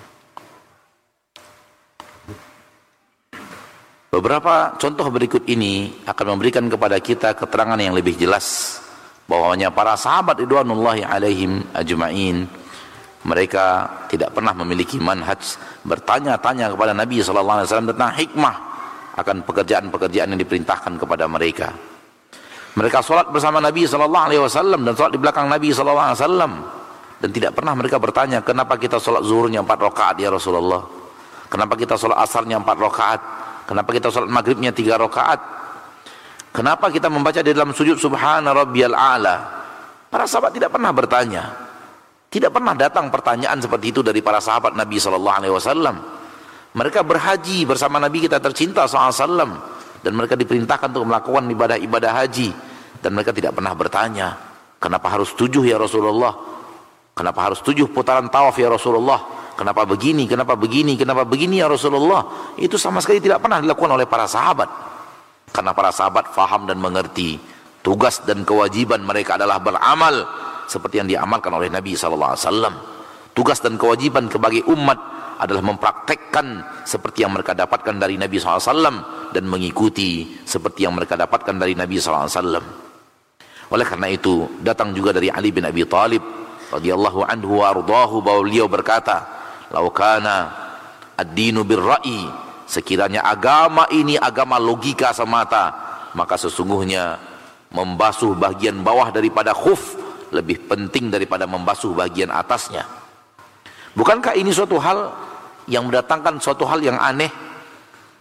Beberapa contoh berikut ini akan memberikan kepada kita keterangan yang lebih jelas bahwanya para sahabat ridwanullahi alaihim ajma'in, mereka tidak pernah memiliki manhaj bertanya-tanya kepada Nabi sallallahu alaihi wasallam tentang hikmah akan pekerjaan-pekerjaan yang diperintahkan kepada mereka. Mereka salat bersama Nabi sallallahu alaihi wasallam dan salat di belakang Nabi sallallahu alaihi wasallam, dan tidak pernah mereka bertanya, kenapa kita salat zuhurnya 4 rakaat ya Rasulullah? Kenapa kita salat asarnya 4 rakaat? Kenapa kita salat maghribnya 3 rakaat? Kenapa kita membaca di dalam sujud subhana rabbiyal a'la? Para sahabat tidak pernah bertanya. Tidak pernah datang pertanyaan seperti itu dari para sahabat Nabi sallallahu alaihi wasallam. Mereka berhaji bersama Nabi kita tercinta sallallahu alaihi wasallam, dan mereka diperintahkan untuk melakukan ibadah-ibadah haji, dan mereka tidak pernah bertanya, kenapa harus 7 ya Rasulullah? Kenapa harus 7 putaran tawaf ya Rasulullah? Kenapa begini, kenapa begini, kenapa begini ya Rasulullah? Itu sama sekali tidak pernah dilakukan oleh para sahabat. Karena para sahabat faham dan mengerti tugas dan kewajiban mereka adalah beramal seperti yang diamalkan oleh Nabi SAW. Tugas dan kewajiban sebagai umat adalah mempraktekkan seperti yang mereka dapatkan dari Nabi SAW dan mengikuti seperti yang mereka dapatkan dari Nabi SAW. Oleh karena itu datang juga dari Ali bin Abi Talib radhiyallahu anhu wa ardahu, bahwa beliau berkata, "Lau kana ad-dinu bir-ra'yi," sekiranya agama ini agama logika semata, maka sesungguhnya membasuh bagian bawah daripada khuf lebih penting daripada membasuh bagian atasnya. Bukankah ini suatu hal yang mendatangkan suatu hal yang aneh?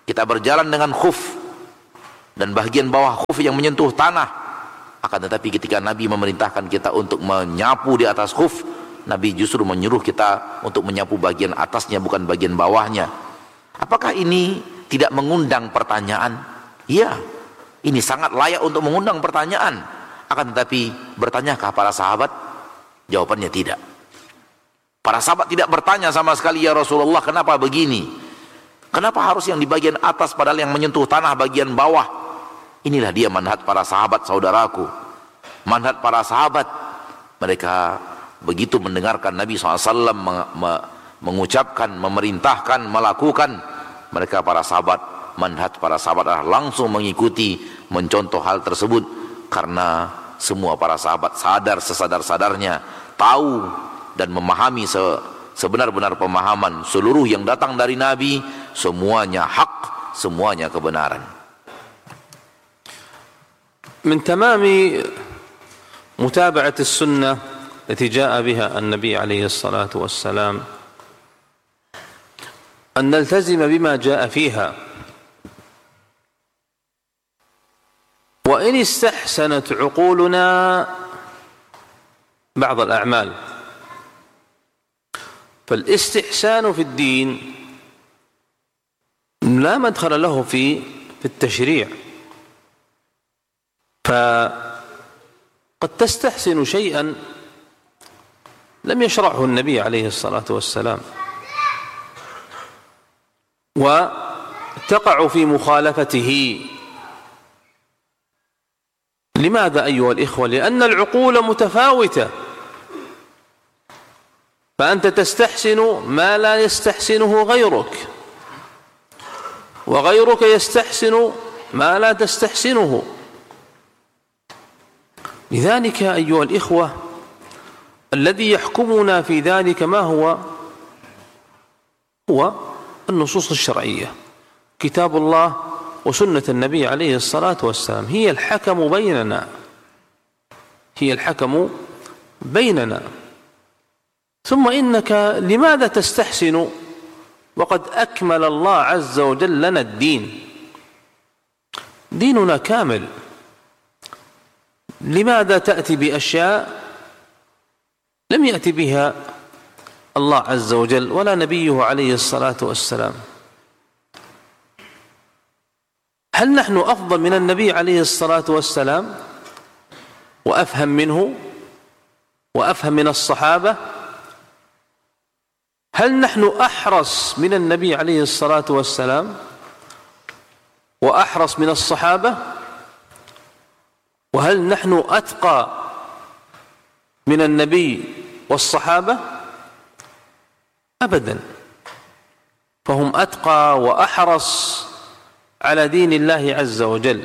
kita berjalan dengan khuf dan bagian bawah khuf yang menyentuh tanah. Akan tetapi ketika Nabi memerintahkan kita untuk menyapu di atas khuf, Nabi justru menyuruh kita untuk menyapu bagian atasnya, bukan bagian bawahnya. Apakah ini tidak mengundang pertanyaan? Iya, ini sangat layak untuk mengundang pertanyaan. Akan tetapi, bertanyakah para sahabat? Jawabannya tidak. Para sahabat tidak bertanya sama sekali, ya Rasulullah, kenapa begini? Kenapa harus yang di bagian atas padahal yang menyentuh tanah bagian bawah? Inilah dia manhaj para sahabat, saudaraku. Manhaj para sahabat. Mereka begitu mendengarkan Nabi SAW mengucapkan, memerintahkan, melakukan, mereka para sahabat, manhaj para sahabat adalah langsung mengikuti, mencontoh hal tersebut. Karena semua para sahabat sadar sesadar-sadarnya, tahu dan memahami sebenar-benar pemahaman, seluruh yang datang dari Nabi semuanya hak, semuanya kebenaran. من تمام متابعة السنة التي جاء بها النبي عليه الصلاة والسلام أن نلتزم بما جاء فيها، وإن استحسنت عقولنا بعض الأعمال. فالاستحسان في الدين لا مدخل له في التشريع، فقد تستحسن شيئا لم يشرعه النبي عليه الصلاة والسلام وتقع في مخالفته. لماذا أيها الإخوة؟ لأن العقول متفاوتة، فأنت تستحسن ما لا يستحسنه غيرك، وغيرك يستحسن ما لا تستحسنه. لذلك أيها الإخوة الذي يحكمنا في ذلك ما هو النصوص الشرعية، كتاب الله وسنة النبي عليه الصلاة والسلام، هي الحكم بيننا، هي الحكم بيننا. ثم إنك لماذا تستحسن وقد أكمل الله عز وجل لنا الدين؟ ديننا كامل، لماذا تأتي بأشياء لم يأتي بها الله عز وجل ولا نبيه عليه الصلاة والسلام؟ هل نحن أفضل من النبي عليه الصلاة والسلام وأفهم منه وأفهم من الصحابة؟ هل نحن أحرص من النبي عليه الصلاة والسلام وأحرص من الصحابة؟ وهل نحن أتقى من النبي والصحابة؟ أبدا، فهم أتقى وأحرص على دين الله عز وجل.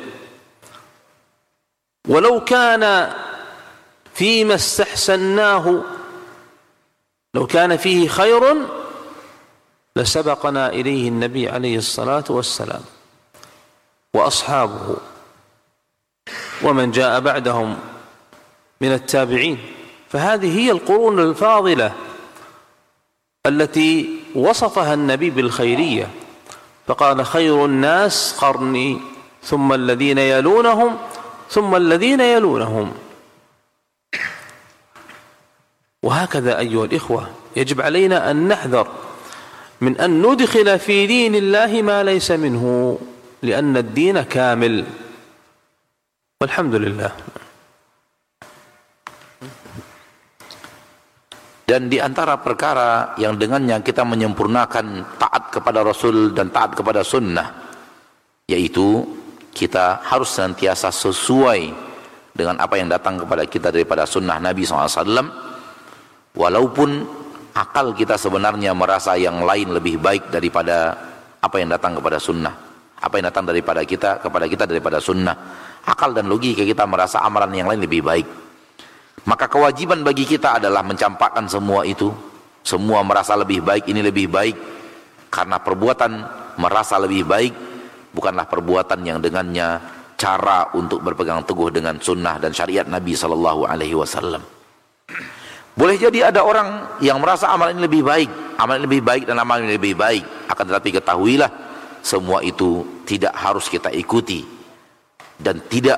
ولو كان فيما استحسناه لو كان فيه خير لسبقنا إليه النبي عليه الصلاة والسلام وأصحابه ومن جاء بعدهم من التابعين. فهذه هي القرون الفاضلة التي وصفها النبي بالخيرية، فقال خير الناس قرني ثم الذين يلونهم ثم الذين يلونهم. وهكذا أيها الإخوة يجب علينا أن نحذر من أن ندخل في دين الله ما ليس منه، لأن الدين كامل والحمد لله. Dan di antara perkara yang dengannya kita menyempurnakan taat kepada Rasul dan taat kepada sunnah, yaitu kita harus senantiasa sesuai dengan apa yang datang kepada kita daripada sunnah Nabi SAW, walaupun akal kita sebenarnya merasa yang lain lebih baik daripada apa yang datang kepada sunnah, apa yang datang daripada kita kepada kita daripada sunnah. Akal dan logika kita merasa amalan yang lain lebih baik. Maka kewajiban bagi kita adalah mencampakkan semua itu. Semua merasa lebih baik, ini lebih baik. Karena perbuatan merasa lebih baik bukanlah perbuatan yang dengannya cara untuk berpegang teguh dengan sunnah dan syariat Nabi SAW. Boleh jadi ada orang yang merasa amalan ini lebih baik, amalan ini lebih baik dan amalan ini lebih baik. Akan tetapi ketahuilah semua itu tidak harus kita ikuti dan tidak